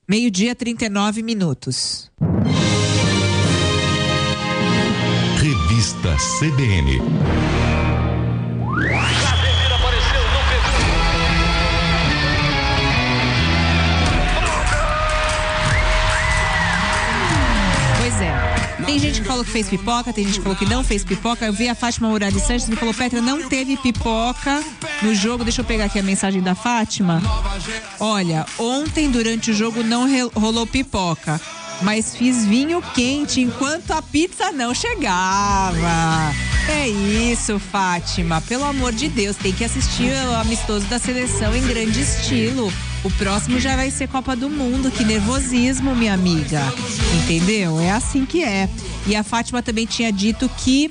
Meio-dia, 39 minutos. Revista CBN. Pois é. Tem gente que falou que fez pipoca, tem gente que falou que não fez pipoca. Eu vi a Fátima Murali Sanches e falou: Petra, não teve pipoca no jogo. Deixa eu pegar aqui a mensagem da Fátima. Olha, ontem durante o jogo não rolou pipoca, mas fiz vinho quente enquanto a pizza não chegava. É isso, Fátima. Pelo amor de Deus, tem que assistir o amistoso da seleção em grande estilo. O próximo já vai ser Copa do Mundo. Que nervosismo, minha amiga. Entendeu? É assim que é. E a Fátima também tinha dito que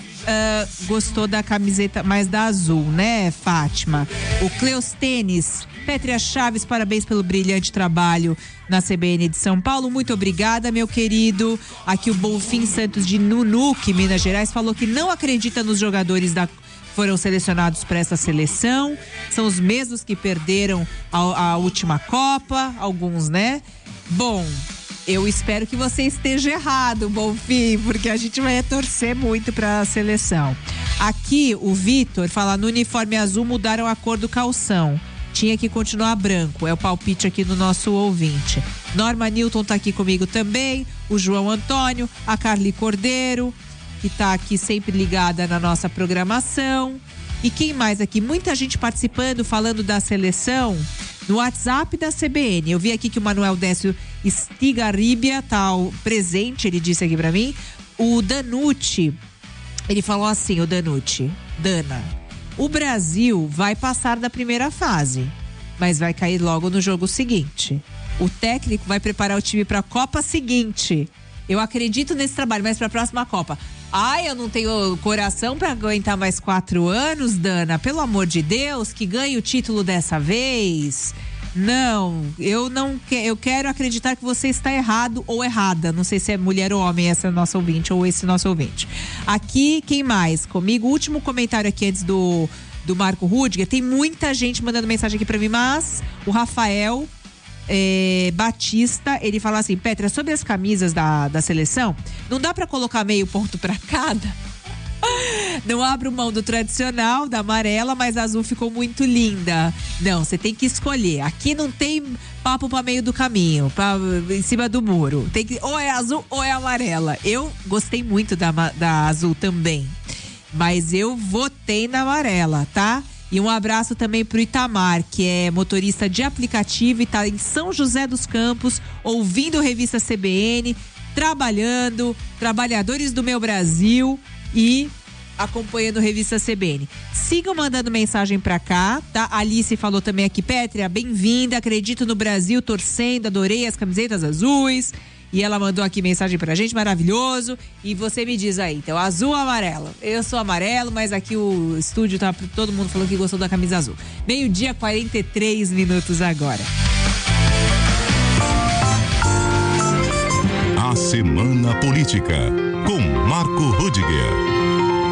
gostou da camiseta mais da azul, né, Fátima? O Cleostênis, Pétria Chaves, parabéns pelo brilhante trabalho na CBN de São Paulo. Muito obrigada, meu querido. Aqui o Bonfim Santos de Nunuque, Minas Gerais, falou que não acredita nos jogadores foram selecionados para essa seleção. São os mesmos que perderam a última Copa, alguns, né? Bom, eu espero que você esteja errado, Bonfim, porque a gente vai torcer muito para a seleção. Aqui o Vitor fala: no uniforme azul mudaram a cor do calção. Tinha que continuar branco, é o palpite aqui do nosso ouvinte. Norma Newton tá aqui comigo também, o João Antônio, a Carly Cordeiro, que tá aqui sempre ligada na nossa programação. E quem mais aqui? Muita gente participando, falando da seleção no WhatsApp da CBN. Eu vi aqui que o Manuel Décio Stigarribia tá presente, ele disse aqui pra mim. O Danucci, ele falou assim, o Danucci: Dana, o Brasil vai passar da primeira fase, mas vai cair logo no jogo seguinte. O técnico vai preparar o time para a Copa seguinte. Eu acredito nesse trabalho, mas para a próxima Copa. Ai, eu não tenho coração para aguentar mais 4 anos, Dana. Pelo amor de Deus, que ganhe o título dessa vez. Não, eu quero acreditar que você está errado ou errada. Não sei se é mulher ou homem essa nossa ouvinte ou esse nosso ouvinte. Aqui, quem mais? Comigo, último comentário aqui antes do Marco Rudiger. Tem muita gente mandando mensagem aqui para mim, mas o Rafael Batista, ele fala assim: Petra, sobre as camisas da seleção, não dá para colocar meio ponto para cada? Não abro mão do tradicional, da amarela, mas a azul ficou muito linda. Não, você tem que escolher. Aqui não tem papo para meio do caminho, em cima do muro. Tem que, ou é azul ou é amarela. Eu gostei muito da azul também, mas eu votei na amarela, tá? E um abraço também pro Itamar, que é motorista de aplicativo e tá em São José dos Campos, ouvindo Revista CBN, trabalhando, trabalhadores do meu Brasil e acompanhando Revista CBN. Sigam mandando mensagem pra cá, tá? A Alice falou também aqui: Pétria, bem-vinda, acredito no Brasil, torcendo, adorei as camisetas azuis. E ela mandou aqui mensagem pra gente, maravilhoso. E você me diz aí, então, azul ou amarelo? Eu sou amarelo, mas aqui o estúdio tá, todo mundo falou que gostou da camisa azul. Meio-dia, 43 minutos agora. A Semana Política, com Marco Rudiger.